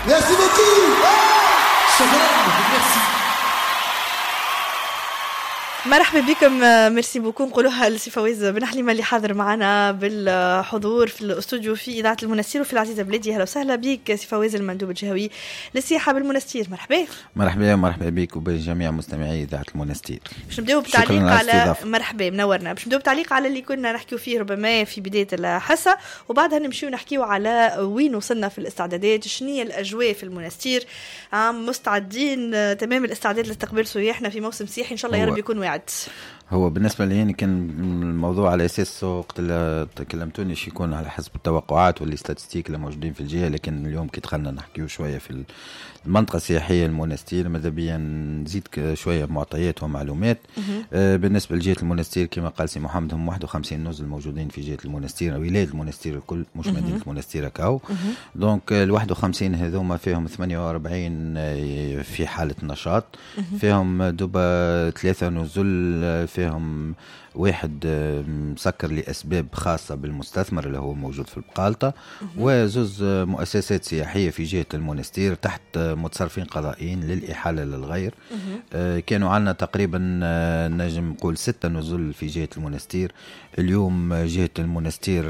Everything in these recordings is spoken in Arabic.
Merci beaucoup. شكرا. Merci. مرحبا بكم. ميرسي بوكو نقولوها لسي فويز بن حليمه اللي حاضر معنا بالحضور في الاستوديو في اذاعه المنستير وفي العزيزه بلادي. اهلا وسهلا بك سي فويز المندوب الجهوي للسياحه بالمنستير. مرحبا بك وبجميع مستمعي اذاعه المنستير. باش نبداو بتعليق على مرحبا منورنا. باش نبداو بتعليق على اللي كنا نحكيو فيه ربما في بدايه الحصه وبعدها نمشيو نحكيو على وين وصلنا في الاستعدادات، شنو هي الاجواء في المنستير. مستعدين تمام الاستعداد لاستقبال سياحنا في موسم سياحي ان شاء الله يا رب يكون واعد. هو بالنسبة لي كان الموضوع على أساس وقت اللي تكلمتوني يكون على حسب التوقعات والاستاتستيك اللي موجودين في الجهة، لكن اليوم كي دخلنا نحكيو شوية في المنطقة السياحية المنستير ماذا بيا نزيد شوية معطيات ومعلومات. بالنسبة لجهة المنستير كما قال سي محمد هم 51 نزل موجودين في جهة المنستير، ولاية المنستير الكل مش مدينة المنستير كاو. دونك ال 51 هذوما فيهم 48 في حالة نشاط، فيهم دوبا 3 نزل، فيهم واحد مسكر لأسباب خاصة بالمستثمر اللي هو موجود في البقالطة، وزوز مؤسسات سياحية في جهة المنستير تحت متصرفين قضائيين للإحالة للغير. كانوا عنا تقريبا نجم نقول 6 نزل في جهة المنستير. اليوم جهة المنستير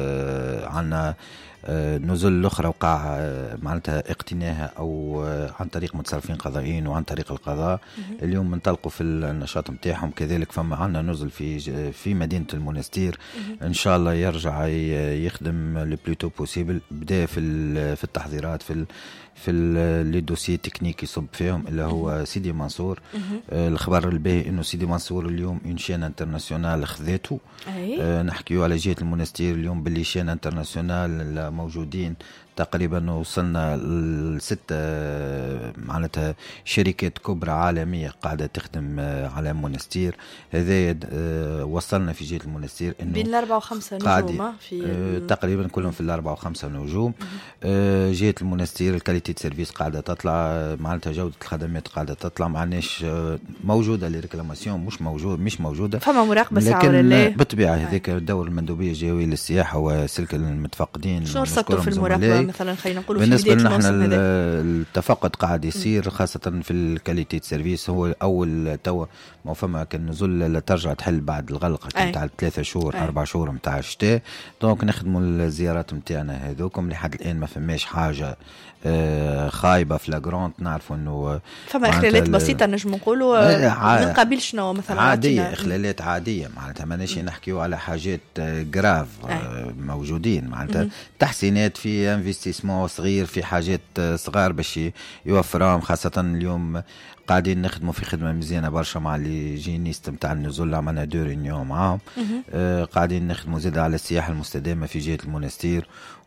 عنا نزل الأخرى وقع معناتها اقتناها أو عن طريق متصرفين قضائيين وعن طريق القضاء. اليوم منطلقوا في النشاط متاعهم. كذلك فما عنا نزل في مدينة المنستير إن شاء الله يرجع يخدم لبلوتو بوسيبل. بدأ في التحضيرات في لي دوسي تكنيك يصب فيهم اللي هو سيدي منصور. الخبر الباهي انه سيدي منصور اليوم اون شين انترناسيونال خذته. نحكيو على جهة المنستير اليوم باللي شين انترناسيونال موجودين تقريبا وصلنا ل6 معناتها شركات كبرى عالمية قاعدة تخدم على منستير هذا. وصلنا في جهة المنستير انه بين 4 و5 نجوم في تقريبا كلهم في 4 و5 نجوم. جهة المنستير الكاليتي سيرفيس قاعدة تطلع، معناتها جودة الخدمات قاعدة تطلع، معناش موجودة للريكلاماسيون مش موجودة. فما مراقبة ساعة ولا لا؟ بالطبيعة هذاك دور المندوبية الجهوية للسياحة وسلك المتفقدين. شنو رصدتوا في المراقبة مثلا؟ خلينا نقولوا بالنسبة لنا احنا التفقد قاعد يصير خاصة في الكاليتي سيرفيس. هو أول توا ما فما كان نزول لا ترجع تحل بعد الغلقة نتاع 3 شهور 4 شهور نتاع الشتاء. دونك نخدموا الزيارات نتاعنا هذوكم لحد الآن ما فماش حاجة خايبة فلاغرانت. نعرفوا انه فما اخلالات بسيطة نجم نقولوا من قبيل شنو مثلا عادية، اخلالات عادية معناتها ماناش نحكيو على حاجات جراف موجودين معناتها تحسينات في انفستيسمون صغير في حاجات صغار باش يوفرهم. خاصة اليوم قاعدين نخدموا في خدمة مزيانة برشا مع اللي جينيست متاع النزول، عملنا 2 ريونيون معاهم. قاعدين نخدموا زاد على السياحة المستدامة في جهة المنستير،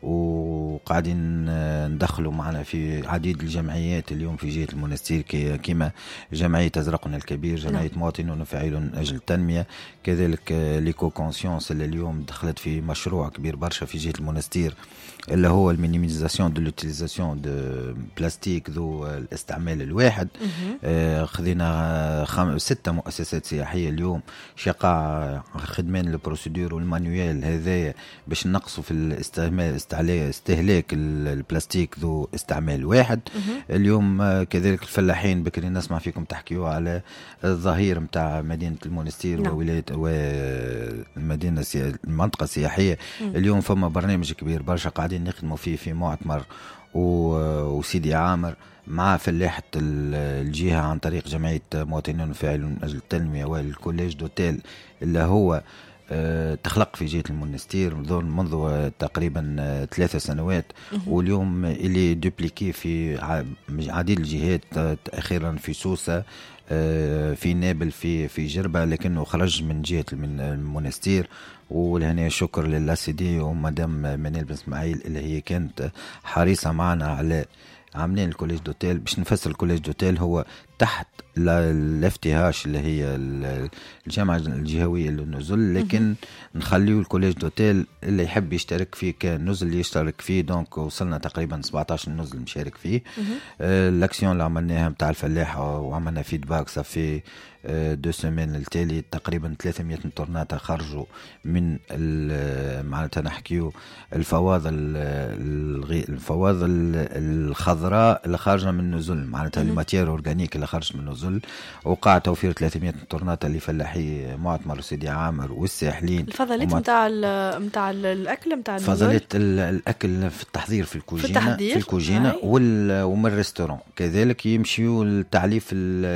وقاعدين ندخلوا معنا في عديد الجمعيات اليوم في جهة المنستير كما جمعية أزرقنا الكبير، جمعية مواطنون فاعلون أجل التنمية، كذلك ليكو كونسيونس اللي اليوم دخلت في مشروع كبير برشا في جهة المنستير اللي هو المينيميزاسيون دو لوتيليزاسيون دو بلاستيك ذو الاستعمال الواحد. خذينا 6 مؤسسات سياحية اليوم شقاع خدمان البروسيدور والمانيوال هذايا باش نقصوا في استهلاك البلاستيك ذو استعمال واحد. اليوم كذلك الفلاحين بكري نسمع فيكم تحكيوا على الظهير متاع مدينة المنستير وولاية والمدينة المنطقة السياحية. اليوم فما برنامج كبير برشا قاعدين نخدموا فيه في معتمر وسيدي عامر مع فلاحة الجهة عن طريق جمعية مواطنون فاعلون أجل التنمية والكوليج دوتيل اللي هو تخلق في جهة المنستير منذ تقريبا 3 سنوات. واليوم اللي دوبليكي في عديد الجهات، أخيرا في سوسة، في نابل، في جربة، لكنه خرج من جهة المنستير. ولهنا شكر للأسيدي ومدام منال بن اسماعيل اللي هي كانت حريصة معنا على عاملين الكوليج دوتيل. باش نفسر الكوليج دوتيل هو تحت الافتهاش اللي هي الجامعة الجهوية للنزل، لكن نخليه الكوليج دوتيل اللي يحب يشترك فيه كنزل يشترك فيه. دونك وصلنا تقريبا 17 نزل مشارك فيه. الاكسيون اللي عملناها متاع الفلاحة وعملنا فيدباك صافي 2 سيمين التالي تقريبا 300 طرناطة خرجوا من معناتها نحكيو الفواضل الخضراء اللي خارجة من النزل، معناتها الماتير اورجانيك اللي خرجت من النزل. وقع توفير 300 طرناطة لفلاحي معتمر وسيدي عامر والساحلين. الفضلات متاع الاكل متاع النزل، فضلات الاكل في التحضير في الكوجينه ومن الريستوران كذلك يمشيوا لتعليف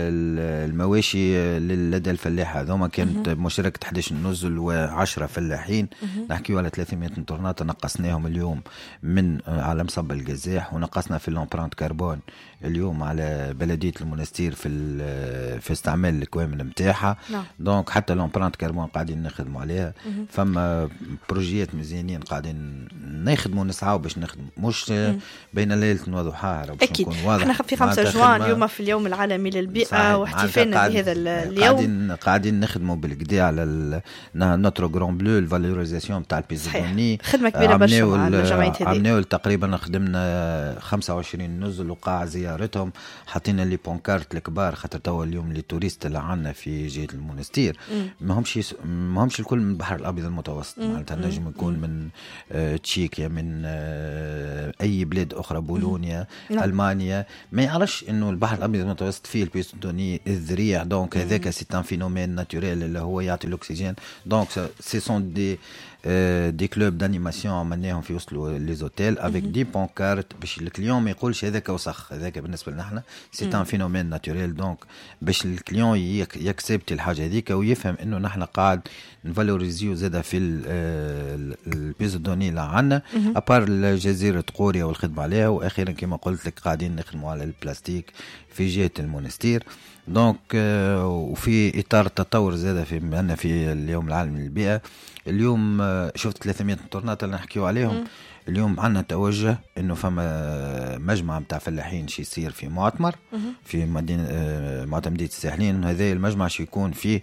المواشي لدى الفلاحة. هذوما كانت مشاركة 11 نزل و10 فلاحين. نحكيو على 300 طرناطة نقصناهم اليوم من على مصب الجزاح، ونقصنا في الامبرانت كربون اليوم على بلدية المنستير في استعمال الكوامن متاعها. دونك حتى الامبرانت كربون قاعدين نخدموا عليها. فما بروجيات مزيانين قاعدين نخدموا نسعوا باش نخدموا، مش بين ليلة وضحاها. أكيد احنا في 5 جوان اليوم في اليوم العالمي للبيئة واحتفالنا بهذا اليوم. قاعدين نخدموا بالكدا على نوترو غران بلو الفالوريزاسيون تاع البيزودوني. خدمة كبيرة برشا مع الجمعية هذه. عملناو تقريبا خدمنا 25 نزل وقاع زيارتهم، حطينا لي بونكارت الكبار خاطر توا اليوم لي توريست اللي عندنا في جهة المنستير ماهمش الكل من البحر الأبيض المتوسط. معناتها نجم يكون من تشيكيا، من أي بلاد أخرى، بولونيا، ألمانيا، ما يعرفش إنه البحر الأبيض المتوسط فيه البيزودوني الذريع. دونك هذاك سي ان فينومين ناتوريل اللي هو يعطي الأكسجين. دونك سي سون دي كلوب دانيماسيون عملناهم في وسط لي زوتيل افيك دي بونكارت باش الكليون ما يقولش هذاك وسخ. هذاك بالنسبه لنا احنا سي ان فينومين ناتوريل. دونك باش الكليون يكسبت الحاجه هذيك ويفهم انه نحن قاعد نفالوريزيو زاده في البيزودوني اللي عندنا ابار جزيره قوريا والخدمه عليها. واخيرا كما قلت لك قاعدين نخدموا على البلاستيك في جهه المنستير. دونك وفي اطار التطور زاده في اليوم العالمي للبيئه. اليوم شفت 300 طرناطة اللي نحكيو عليهم. اليوم عندنا توجه انه فما مجمع متاع فلاحين شي يصير في معتمر في مدينه معتمدية الساحلين. هذا المجمع شي يكون فيه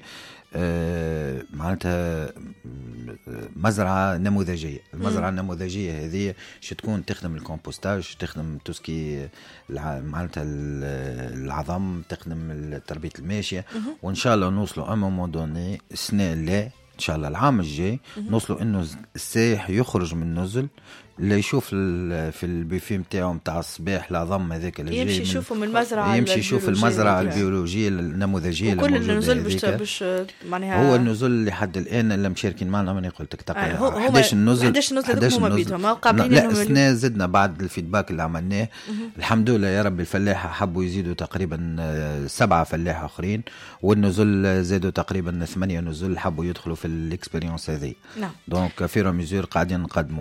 معناتها مزرعة نموذجية. المزرعة النموذجية هذه شو تكون تخدم الكومبوستاج، تخدم توسكي معناتها العظم، تخدم تربية الماشية. وإن شاء الله نوصلوا أما موندوني السنة اللي إن شاء الله العام الجاي نوصلوا إنه السائح يخرج من نزل لا يشوف في البيفي نتاعو نتاع الصباح العظم هذاك اللي يمشي يشوفوا من المزرعه، يمشي يشوف المزرعه البيولوجيه النموذجيه وكل النزل باش معناها هو النزل لحد الان اللي مشاركين معنا من قلت لك تقريبا 11 نزل هما بيدهم قابلين لا السنه زدنا بعد الفيدباك اللي عملناه الحمد لله يا رب. الفلاحه حبوا يزيدوا تقريبا 7 فلاحه اخرين، والنزل زادوا تقريبا 8 نزل حبوا يدخلوا في الاكسبيريونس هذه. دونك فيرو ميزور قاعدين نقدموا.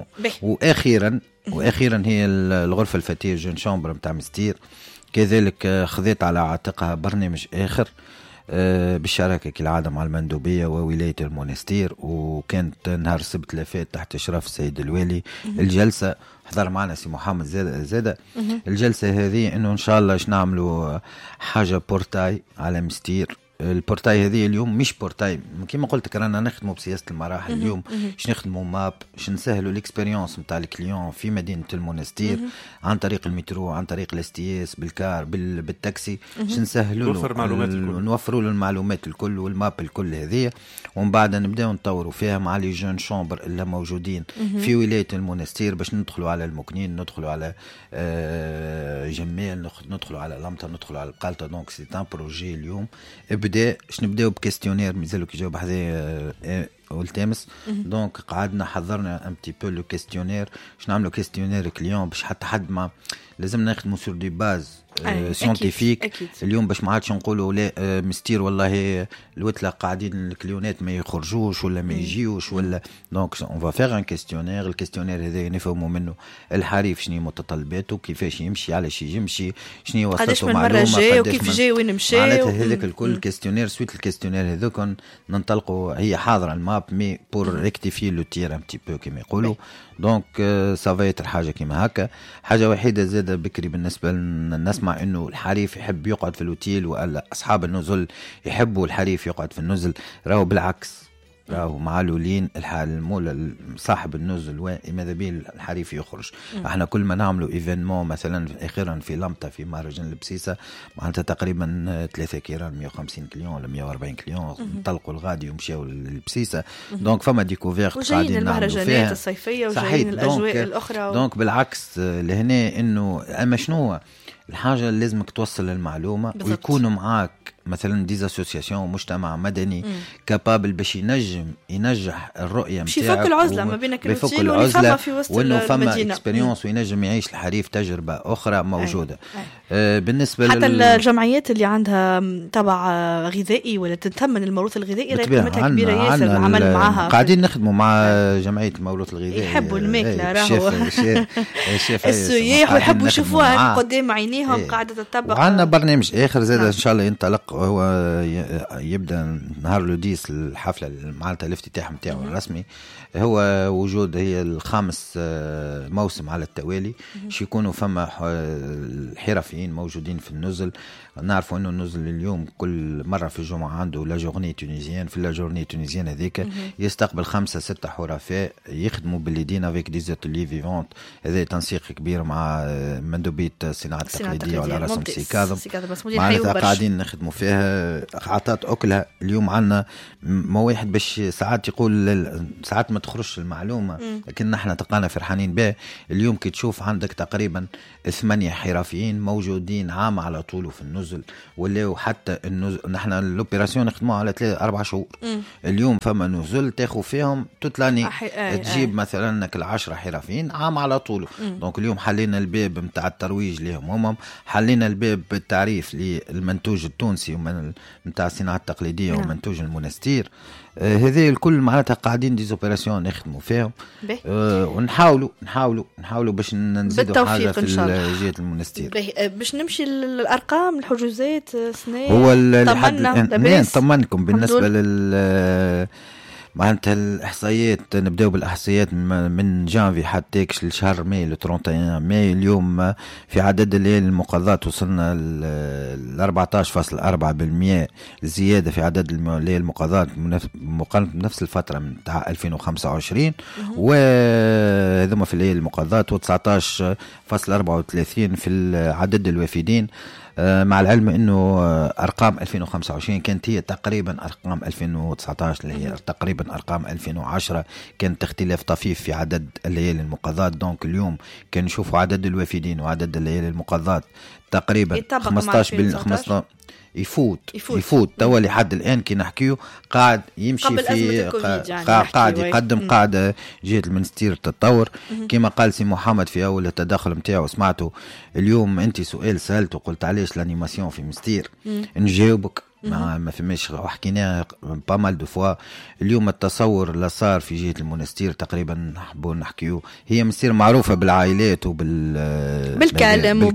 واخيرا هي الغرفه الفتيه جون شامبر نتاع مستير كذلك خذت على عاتقها برنامج اخر بالشراكه كالعاده مع المندوبيه وولايه المنستير. وكانت نهار السبت اللي فات تحت اشراف السيد الوالي الجلسه، حضر معنا سي محمد زاده. الجلسه هذه انه ان شاء الله باش نعملوا حاجه بورتاي على مستير. البورتاي هذه اليوم مش بورتاي كما قلت رانا نخدموا بسياسه المراحل. اليوم باش نخدموا ماب باش نسهلوا الاكسبيريونس نتاع الكليون في مدينه المنستير عن طريق المترو، عن طريق الاستياس، بالكار، بالتاكسي، باش نسهلوا له نوفروا له المعلومات الكل والماب الكل هذه. ومن بعد نبداو نطوروا فيها مع لي جون شامبر اللي موجودين في ولايه المنستير باش ندخلوا على المكنين، ندخلوا على جمال، ندخلوا على لمطه، ندخلوا على القلطه. دونك سي ان بروجي اليوم باش نبداو بكاستيونير مازالوا كي جاوب هذا والتامس. دونك قعدنا حضرنا ان بتي بو لو كاستيونير باش نعملوا كاستيونير كليون باش حتى حد ما لازم نخدموا سور دي باز سيونتيفيك. اليوم باش ما عادش نقولوا لا مستير والله الوتله قاعدين الكليونات ما يخرجوش ولا ما يجيوش ولا. دونك اون فا فيغ ان كاستيونير. الكاستيونير هذا نفهموا منه الحريف شنو متطلباته، كيفاش يمشي، علاش يمشي، شنو وصلته معلومه، وكيف جاي وين مشى، معناتها هذاك الكل كاستيونير. سويت الكاستيونير هذوك ننطلقوا هي حاضره الماب مي بور ريكتيفي لو تير ان بتي بو كما يقولوا. دونك سافايت حاجه كيما هكا. حاجه وحيده زاده بكري بالنسبه للناس نسمع انه الحريف يحب يقعد في الاوتيل ولا اصحاب النزل يحبوا الحريف يقعد في النزل، راهو بالعكس، راهو معلولين المولى صاحب النزل ماذا بيه الحريف يخرج. احنا كل ما نعملوا ايفينمون مثلا اخيرا في لمطه في مهرجان البسيسه معناتها تقريبا 3 كيران 150 كليون ولا 140 كليون انطلقوا الغادي ومشاو للبسيسه. دونك فما ديكوفيرت قاعدين المهرجانات الصيفيه وجايين الاجواء الاخرى دونك بالعكس لهنا انه اما شنو الحاجه اللي لازمك توصل المعلومه ويكونوا معاك مثلا ديز اسوسياسيون مجتمع مدني كابابل باش ينجح الرؤيه نتاعك، يفك العزله ما بينك الوسيل واللي فما في وسط وانه المدينه، فما اكسبيريونس وينجم يعيش الحريف تجربه اخرى موجوده. بالنسبه حتى الجمعيات اللي عندها طبع غذائي ولا تتمن الموروث الغذائي قيمتها كبيره ياسر، العمل معها قاعدين نخدموا مع جمعيه الموروث الغذائي، يحبوا الماكله راهو الشيف السياح ويحبوا يشوفوها قدام عينيهم قاعده تتبع. وعندنا برنامج اخر زاد ان شاء الله ينطلق، هو يبدا نهار لوديس الحفله معناتها الافتتاح نتاعو الرسمي، هو وجود هي الخامس موسم على التوالي يكونوا فما الحرفيين موجودين في النزل. نعرفوا انه النزل اليوم كل مره في الجمعه عنده لا جورني تونيزيان، في لا جورني تونيزيان هذيك يستقبل 5-6 حرفاء يخدموا باليدين افيك دي زاتيليي فيفونت. هذا تنسيق كبير مع مندوبيه الصناعه التقليديه وعلى رسم سي كاظم، معناتها قاعدين نخدموا فيها عطات اكلها. اليوم عندنا ما واحد باش ساعات يقول ساعات ما تخرجش المعلومه، لكن نحن تلقانا فرحانين به. اليوم كي تشوف عندك تقريبا 8 حرفيين موجودين عام على طوله في النزل، ولاو حتى النزل نحن الاوبيراسيون نخدموها على 3-4 شهور. اليوم فما نزل تاخذ فيهم توتلاني تجيب مثلا 10 حرفيين عام على طوله. دونك اليوم حلينا الباب نتاع الترويج لهم، حلينا الباب بالتعريف للمنتوج التونسي ومن نتاع الصناعه التقليديه ومنتوج المنستير. هذه الكل معناتها قاعدين ديزوبيراسيون نخدموا فيهم، ونحاولوا باش نزيدوا حاجه في جهه المنستير. باش نمشي للارقام الحجوزات سنه هو طمنكم بالنسبه لل معناتها الإحصائيات. نبدأ بالإحصائيات من جانفي حتى لشهر ماي 31 ماي. اليوم في عدد الليالي المقاضات وصلنا ل 14.4% زيادة في عدد الليالي المقاضات مقارنة بنفس الفترة من 2025، وهذوما في الليالي المقاضات، و19.34 في عدد الوافدين. مع العلم انه ارقام 2025 كانت هي تقريبا ارقام 2019 اللي هي تقريبا ارقام 2010، كانت اختلاف طفيف في عدد الليالي المقاضات. دونك اليوم كان نشوفوا عدد الوافدين وعدد الليالي المقاضات تقريبا 15 يفوت توا لحد الان كي نحكيو قاعد يمشي في قاعد يقدم قاعده جهه المنستير التطور. كما قال سي محمد في اول التدخل نتاعو، سمعته اليوم انت سؤال سالته قلت علاش الانيماسيون في منستير، نجاوبك ما فماش وحكينا بامال دو فوا. اليوم التصور اللي صار في جهه المنستير تقريبا نحبوا نحكيو هي منستير معروفه بالعائلات بالكلام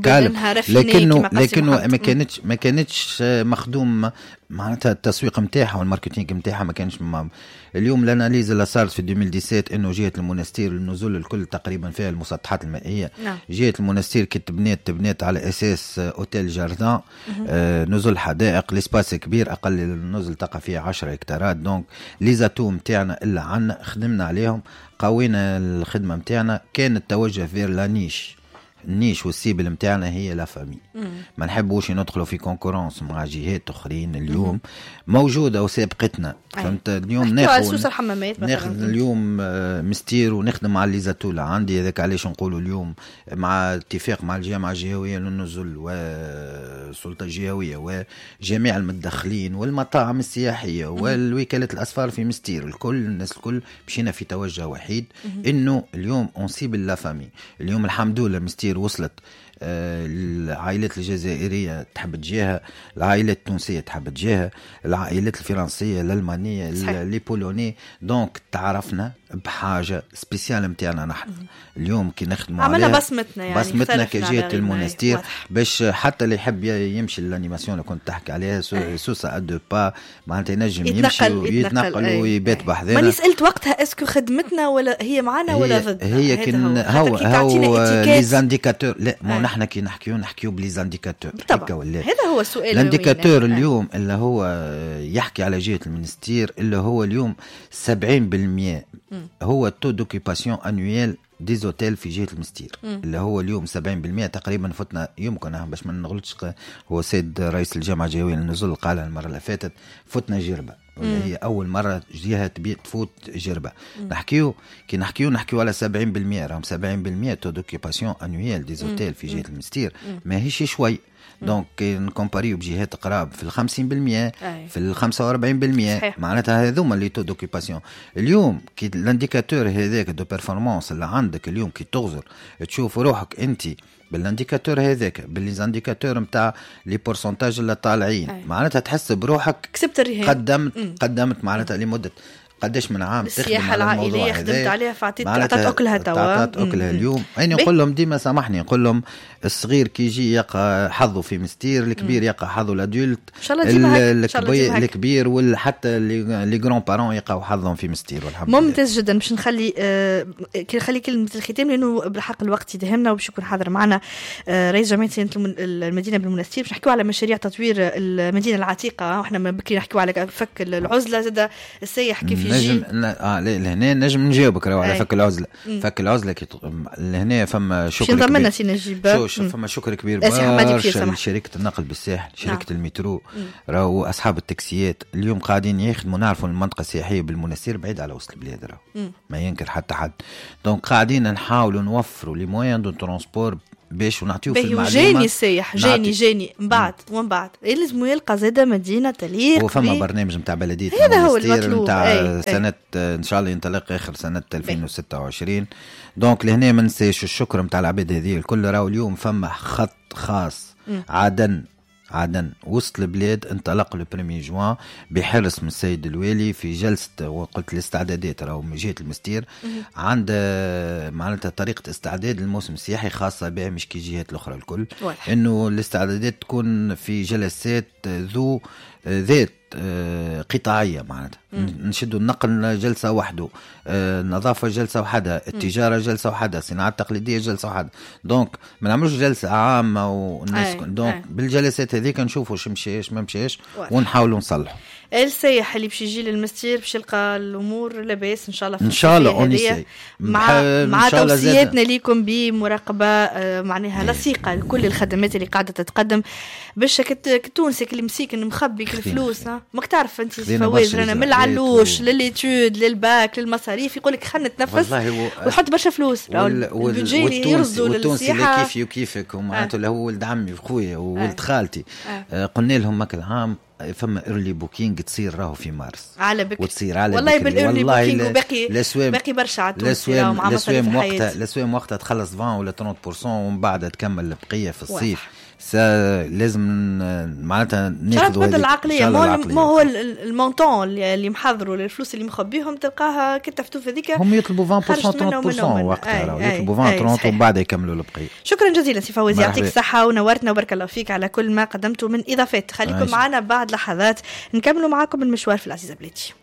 لكنه ما كانتش مخدوم معناتها التسويق نتاعها والماركتينغ نتاعها ما كانش اليوم الاناليز اللي صارت في 2017 انه جهه المنستير النزول الكل تقريبا فيها المسطحات المائيه. جهه المنستير كي تبنيت على اساس اوتيل جاردان، نزل حدائق، لسباس كبير، اقل النزل تقع فيه 10 هكتارات. دونك لي زاتو نتاعنا اللي عندنا خدمنا عليهم، قوينا الخدمه نتاعنا. كان التوجه فير لا النيش والسيبل متاعنا هي لا فامي. ما نحبوش ندخلوا في كونكورونس مع جهات اخرين اليوم موجوده وسابقتنا. فهمت؟ اليوم ناخذ الحمامات ناخذ اليوم مستير ونخدم على لي زاتولا عندي. هذاك علاش نقولوا اليوم مع اتفاق مع الجامعه الجهويه للنزل والسلطه الجهويه وجميع المتدخلين والمطاعم السياحيه والوكاله الاسفار في مستير الكل الناس الكل مشينا في توجه وحيد انه اليوم اونسيبل لا فامي. اليوم الحمد لله مستير وصلت العائلات الجزائرية تحب تجيها، العائلات التونسية تحب تجيها، العائلات الفرنسية الألمانية اللي بولوني. دونك تعرفنا بحاجة سبيسيال متاعنا نحن اليوم كي نخدموا عملنا بصمتنا، يعني بصمتنا كجهة المنستير باش حتى اللي يحب يمشي للانيماسيون اللي كنت تحكي عليها سوسا ادو با معناتها ينجم يمشي ويتنقل ويبات بحذانا. ماني سألت وقتها اسكو خدمتنا ولا هي معنا ولا ضد. هي كن هو لي زانديكاتور لا مو احنا كي نحكيو بليزانديكاتور هذا هو السؤال. الانديكاتور اليوم اللي هو يحكي على جهة المنستير اللي هو اليوم 70% هو تو دوكيباسيون انويل ديزوتيل في جهة المستير اللي هو اليوم 70% تقريبا. فتنا يمكن باش ما نغلطش، هو سيد رئيس الجامعة الجوية للنزول قال المرة اللي فاتت فتنا جربة، ولا هي أول مرة جهة تفوت جربة. نحكيو على 70%، راهم 70% تو دوكيباسيون انويل ديزوتيل في جهة المستير، ما هيش شوي. دونك نكومباريو بجهات قراب في 50% في 45%، معناتها هذوما اللي تو دوكيباسيون. اليوم كي الانديكاتور هذاك دو بيرفورمانس اللي عندك اليوم كي تغزر تشوف روحك انت بالانديكاتور هذاك بالانديكاتور نتاع لي بورسنتاج اللي طالعين، معناتها تحس بروحك كسبت الرهان. قدمت معناتها لمده قداش من عام السياحة العائلية خدمت عليها فعطيت أكلها توا. عطات أكلها اليوم. أنا نقول لهم ديما سامحني، نقول لهم الصغير كي يجي يقع حظه في مستير، الكبير يقع حظه الأدولت، الكبير وحتى لي جران بارون يقعوا حظهم في مستير. والحمد لله ممتاز جدا. باش نخلي كلمة الختام لأنه بالحق الوقت يدهمنا، وباش يكون حاضر معنا رئيس جمعية المدينة بالمنستير. باش نحكيو على مشاريع تطوير المدينة العتيقة، وإحنا بكري نحكيو على فك العزلة زاد السياح كيف نجم لهنا نجم نجاوبك على فك العزله. فك العزله لهنا فما شكر كبير، فما شكر كبير برشا لشركه النقل بالساحل، شركه المترو، راهو اصحاب التاكسيات اليوم قاعدين يخدموا. نعرفوا المنطقه السياحيه بالمنستير بعيد على وسط البلاد، راهو ما ينكر حتى حد. دونك قاعدين نحاولوا نوفروا لي موان دو ترونسبور باش ونعطيو في المعلومه. جاني السياح جاني من بعد لازم يلقى زاده مدينه تليق. وفما برنامج نتاع بلديه هذا هو المطلوب نتاع سنه ان شاء الله ينطلق اخر سنه 2026. دونك لهنا ما ننساش الشكر نتاع العباد هذه الكل. راهو اليوم فما خط خاص عدن وسط البلاد انطلق لو 1 جوان بحرص من السيد الوالي في جلسة وقلت الاستعدادات. راهو من جهة المستير عند معناتها طريقة استعداد الموسم السياحي خاصة بها مش كي جهات الأخرى الكل، إنه الاستعدادات تكون في جلسات ذات قطاعية، معناتها نشدوا النقل جلسة وحده، النظافة جلسة وحدها، التجارة جلسة وحدها، الصناعة التقليدية جلسة وحدها. دونك ما نعملوش جلسة عامة والناس دونك بالجلسات هذيك نشوفوا شو مشيش ما مشيش ونحاولوا نصلحوا. السياح اللي باش يجي للمستير باش يلقى الامور لاباس ان شاء الله. ان شاء الله مع توصياتنا ليكم بمراقبه معناها لصيقه لكل الخدمات اللي قاعده تتقدم باش كتونسي اللي مسيكن مخبي الفلوس. ماك تعرف انت فواز رانا من العلوش لليتود للباك للمصاريف يقول لك خلينا نتنفس ويحط برشا فلوس. البيجي اللي يرصدوا للسياحه كيفي وكيفك ومعناته اللي هو ولد عمي وخويا وولد خالتي. قلنا لهم ماك العام فما ايرلي بوكينج تصير راهو في مارس على بك وتصير على والله بالايرلي بوكينج وباقي برشا على التونسي مع مصاريف الحياه. الاسوام وقتها تخلص 20 ولا 30% ومن بعد تكمل البقيه في الصيف. لازم معناتها ناخذوا هذه العقليه. ما هو المونطون اللي محضروا للفلوس اللي مخبيهم تلقاها كتفتوا في ذيك هم يطلبوا 20% 30% وقتها يطلبوا 20 30 ومن بعد يكملوا البقيه. شكرا جزيلا سي فوز، يعطيك الصحه ونورتنا وبارك الله فيك على كل ما قدمته من اضافات. خليكم معنا بعد لحظات نكملوا معاكم المشوار في العزيزه بلادي.